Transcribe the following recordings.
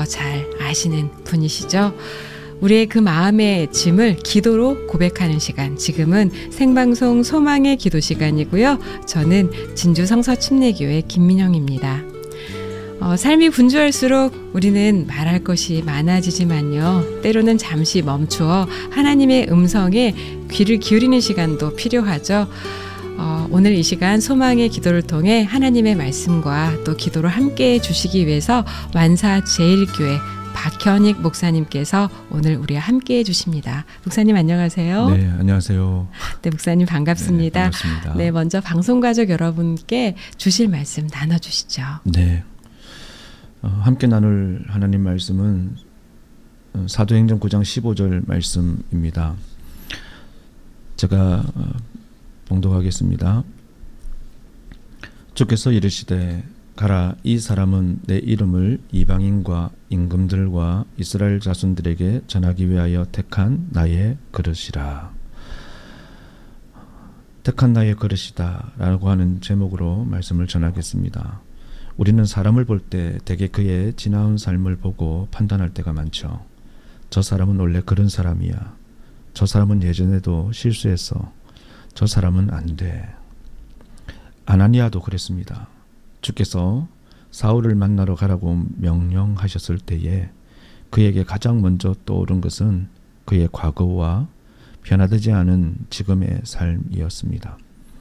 더 잘 아시는 분이시죠. 우리의 그 마음의 짐을 기도로 고백하는 시간, 지금은 생방송 소망의 기도 시간이고요. 저는 진주 성서침례교회 김민영입니다. 삶이 분주할수록 우리는 말할 것이 많아지지만요. 때로는 잠시 멈추어 하나님의 음성에 귀를 기울이는 시간도 필요하죠. 오늘 이 시간 소망의 기도를 통해 하나님의 말씀과 또 기도를 함께 해주시기 위해서 완사 제1교회 박현익 목사님께서 오늘 우리와 함께 해주십니다. 목사님 안녕하세요. 네, 안녕하세요. 네, 목사님 반갑습니다. 네, 반갑습니다. 네, 먼저 방송가족 여러분께 주실 말씀 나눠주시죠. 네, 함께 나눌 하나님 말씀은 사도행전 9장 15절 말씀입니다. 제가 봉독하겠습니다. 주께서 이르시되 가라, 이 사람은 내 이름을 이방인과 임금들과 이스라엘 자손들에게 전하기 위하여 택한 나의 그릇이라. 택한 나의 그릇이다 라고 하는 제목으로 말씀을 전하겠습니다. 우리는 사람을 볼 때 대개 그의 지나온 삶을 보고 판단할 때가 많죠. 저 사람은 원래 그런 사람이야. 저 사람은 예전에도 실수했어. 저 사람은 안 돼. 아나니아도 그랬습니다. 주께서 사울을 만나러 가라고 명령하셨을 때에 그에게 가장 먼저 떠오른 것은 그의 과거와 변화되지 않은 지금의 삶이었습니다.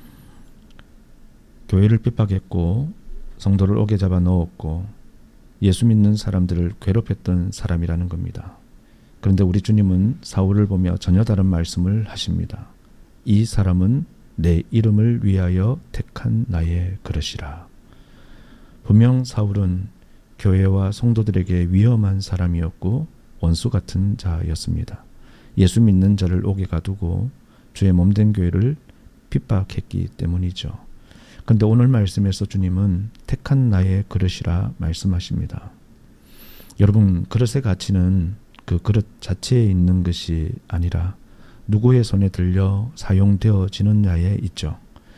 교회를 핍박했고 성도를 옥에 잡아 넣었고 예수 믿는 사람들을 괴롭혔던 사람이라는 겁니다. 그런데 우리 주님은 사울을 보며 전혀 다른 말씀을 하십니다. 이 사람은 내 이름을 위하여 택한 나의 그릇이라. 분명 사울은 교회와 성도들에게 위험한 사람이었고 원수 같은 자였습니다. 예수 믿는 자를 옥에 가두고 주의 몸된 교회를 핍박했기 때문이죠. 그런데 오늘 말씀에서 주님은 택한 나의 그릇이라 말씀하십니다. 여러분, 그릇의 가치는 그 그릇 자체에 있는 것이 아니라 누구의 손에 들려 사용되어지느냐에 있죠.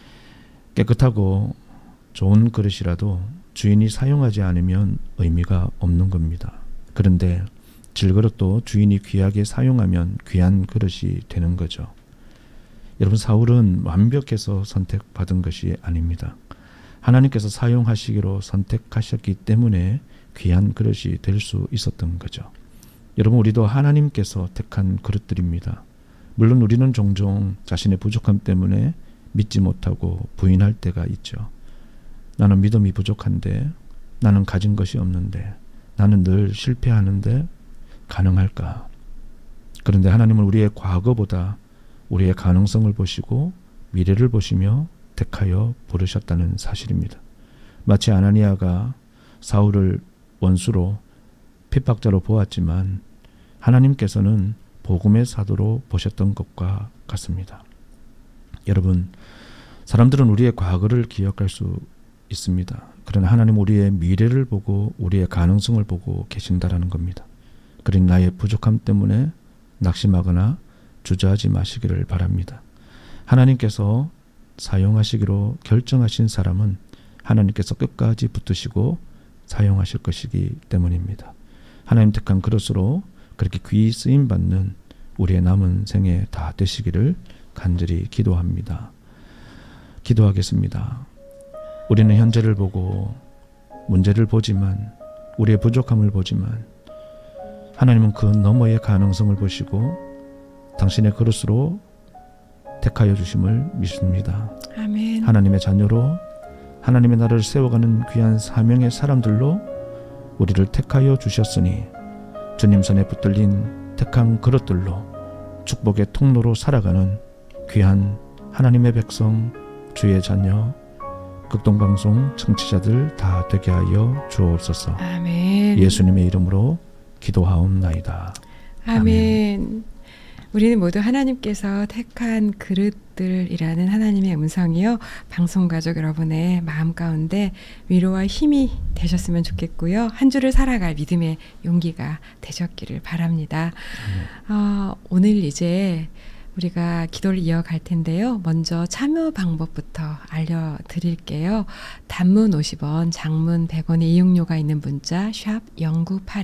깨끗하고 좋은 그릇이라도 주인이 사용하지 않으면 의미가 없는 겁니다. 그런데 질그릇도 주인이 귀하게 사용하면 귀한 그릇이 되는 거죠. 여러분, 사울은 완벽해서 선택받은 것이 아닙니다. 하나님께서 사용하시기로 선택하셨기 때문에 귀한 그릇이 될 수 있었던 거죠. 여러분, 우리도 하나님께서 택한 그릇들입니다. 물론 우리는 종종 자신의 부족함 때문에 믿지 못하고 부인할 때가 있죠. 나는 믿음이 부족한데, 나는 가진 것이 없는데, 나는 늘 실패하는데 가능할까? 그런데 하나님은 우리의 과거보다 우리의 가능성을 보시고 미래를 보시며 택하여 부르셨다는 사실입니다. 마치 아나니아가 사울을 원수로 핍박자로 보았지만 하나님께서는 복음의 사도로 보셨던 것과 같습니다. 여러분, 사람들은 우리의 과거를 기억할 수 있습니다. 그러나 하나님 우리의 미래를 보고 우리의 가능성을 보고 계신다라는 겁니다. 그러니 나의 부족함 때문에 낙심하거나 주저하지 마시기를 바랍니다. 하나님께서 사용하시기로 결정하신 사람은 하나님께서 끝까지 붙드시고 사용하실 것이기 때문입니다. 하나님 택한 그릇으로 그렇게 귀히 쓰임받는 우리의 남은 생에 다 되시기를 간절히 기도합니다. 기도하겠습니다. 우리는 현재를 보고 문제를 보지만, 우리의 부족함을 보지만 하나님은 그 너머의 가능성을 보시고 당신의 그릇으로 택하여 주심을 믿습니다. 아멘. 하나님의 자녀로 하나님의 나라를 세워가는 귀한 사명의 사람들로 우리를 택하여 주셨으니 주님 손에 붙들린 택한 그릇들로 축복의 통로로 살아가는 귀한 하나님의 백성, 주의 자녀, 극동방송 청취자들 다 되게 하여 주옵소서. 아멘. 예수님의 이름으로 기도하옵나이다. 아멘. 우리는 모두 하나님께서 택한 그릇들이라는 하나님의 음성이요. 방송가족 여러분의 마음 가운데 위로와 힘이 되셨으면 좋겠고요. 한 주를 살아갈 믿음의 용기가 되셨기를 바랍니다. 오늘 이제 우리가 기도를 이어갈 텐데요. 먼저 참여 방법부터 알려드릴게요. 단문 50원, 장문 100원의 이용료가 있는 문자 샵 0982